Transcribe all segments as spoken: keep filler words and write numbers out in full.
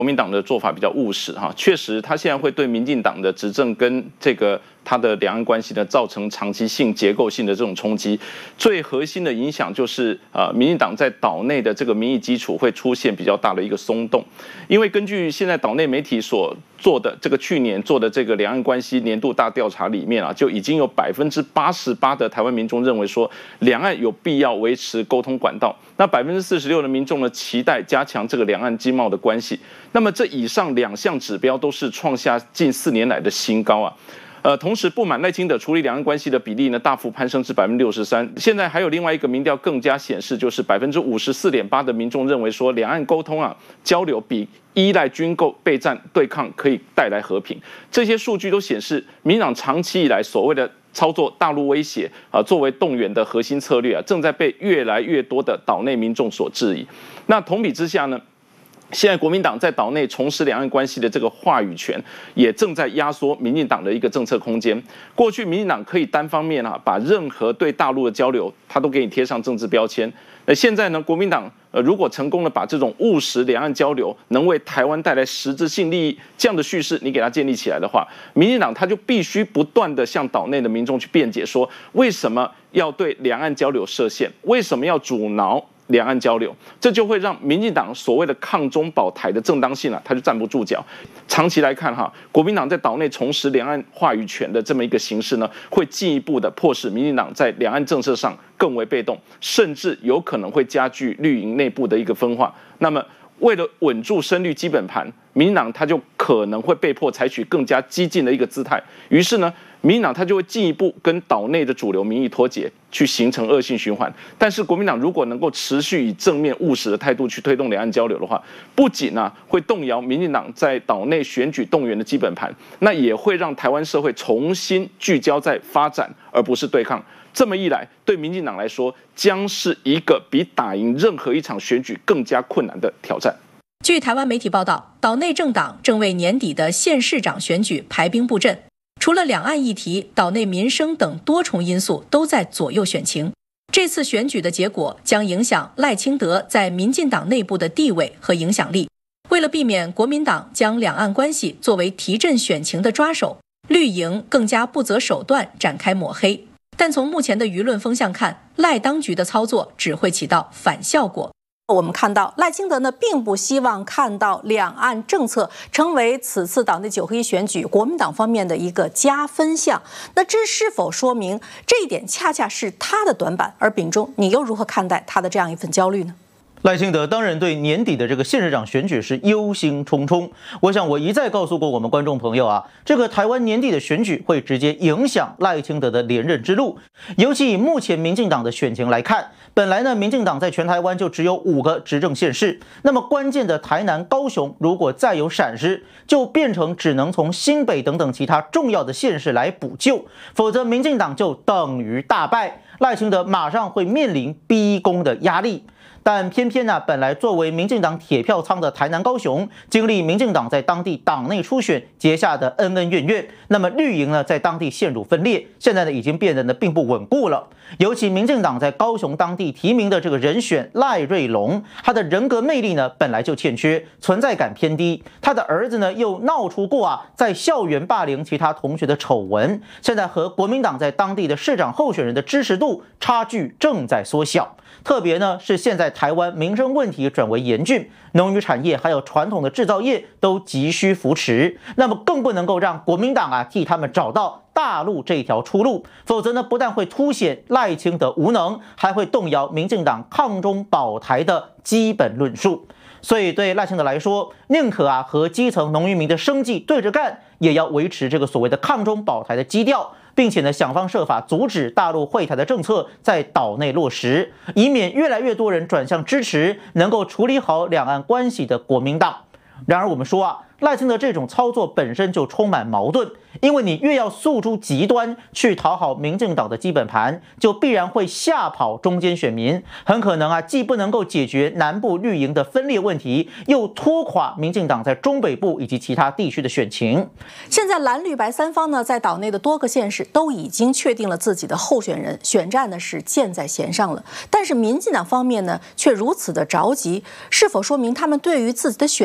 国民党的做法比较务实哈，确实他现在会对民进党的执政跟这个他的两岸关系呢造成长期性、结构性的这种冲击。最核心的影响就是呃，民进党在岛内的这个民意基础会出现比较大的一个松动，因为根据现在岛内媒体所做的这个去年做的这个两岸关系年度大调查里面啊，就已经有百分之八十八的台湾民众认为说，两岸有必要维持沟通管道。那百分之四十六的民众呢，期待加强这个两岸经贸的关系。那么这以上两项指标都是创下近四年来的新高啊。呃，同时不满赖清德处理两岸关系的比例呢，大幅攀升至百分之六十三。现在还有另外一个民调更加显示，就是百分之五十四点八的民众认为说，两岸沟通啊交流比依赖军购备战对抗可以带来和平。这些数据都显示，民进党长期以来所谓的操作大陆威胁啊，作为动员的核心策略啊，正在被越来越多的岛内民众所质疑。那同比之下呢？现在国民党在岛内重拾两岸关系的这个话语权，也正在压缩民进党的一个政策空间。过去民进党可以单方面啊，把任何对大陆的交流，他都给你贴上政治标签。那现在呢，国民党呃如果成功的把这种务实两岸交流能为台湾带来实质性利益这样的叙事，你给它建立起来的话，民进党他就必须不断的向岛内的民众去辩解说，为什么要对两岸交流设限，为什么要阻挠两岸交流，这就会让民进党所谓的抗中保台的正当性啊，它就站不住脚。长期来看哈，国民党在岛内重拾两岸话语权的这么一个形势呢，会进一步的迫使民进党在两岸政策上更为被动，甚至有可能会加剧绿营内部的一个分化。那么，为了稳住深绿基本盘，民进党他就可能会被迫采取更加激进的一个姿态。于是呢，民进党他就会进一步跟岛内的主流民意脱节，去形成恶性循环。但是国民党如果能够持续以正面务实的态度去推动两岸交流的话，不仅啊会动摇民进党在岛内选举动员的基本盘，那也会让台湾社会重新聚焦在发展，而不是对抗。这么一来，对民进党来说，将是一个比打赢任何一场选举更加困难的挑战。 据台湾媒体报道，岛内政党正为年底的县市长选举排兵布阵。除了两岸议题，岛内民生等多重因素都在左右选情。这次选举的结果将影响赖清德在民进党内部的地位和影响力。为了避免国民党将两岸关系作为提振选情的抓手，绿营更加不择手段展开抹黑。但从目前的舆论风向看，赖当局的操作只会起到反效果。 我们看到赖清德呢，并不希望看到两岸政策成为此次岛内九合一选举国民党方面的一个加分项。那这是否说明这一点恰恰是他的短板？而秉忠，你又如何看待他的这样一份焦虑呢？ 赖清德当然对年底的这个县市长选举是忧心忡忡。我想我一再告诉过我们观众朋友啊，这个台湾年底的选举会直接影响赖清德的连任之路。尤其以目前民进党的选情来看，本来呢，民进党在全台湾就只有五个执政县市，那么关键的台南、高雄如果再有闪失，就变成只能从新北等等其他重要的县市来补救，否则民进党就等于大败，赖清德马上会面临逼宫的压力。但偏偏呢、啊，本来作为民进党铁票仓的台南、高雄，经历民进党在当地党内初选结下的恩恩怨怨，那么绿营呢在当地陷入分裂，现在呢已经变得呢并不稳固了。尤其民进党在高雄当地提名的这个人选赖瑞隆，他的人格魅力呢本来就欠缺，存在感偏低。他的儿子呢又闹出过啊在校园霸凌其他同学的丑闻，现在和国民党在当地的市长候选人的支持度差距正在缩小。特别呢是现在台湾民生问题转为严峻，农渔产业还有传统的制造业都急需扶持，那么更不能够让国民党啊替他们找到大陆这条出路，否则呢不但会凸显赖清德无能，还会动摇民进党抗中保台的基本论述。所以对赖清德来说，宁可啊和基层农渔民的生计对着干，也要维持这个所谓的抗中保台的基调，并且呢想方设法阻止大陆惠台的政策在岛内落实，以免越来越多人转向支持能够处理好两岸关系的国民党。然而我们说啊，赖清德这种操作本身就充满矛盾，因为你越要诉诸极端去讨好民进党的基本盘，就必然会吓跑中间选民，很可能啊既不能够解决南部绿营的分裂问题，又拖垮民进党在中北部以及其他地区的选情。 现在蓝绿白三方呢，在岛内的多个县市都已经确定了自己的候选人，选战呢是箭在弦上了。但是民进党方面呢却如此的着急，是否说明他们对于自己的选情是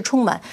充满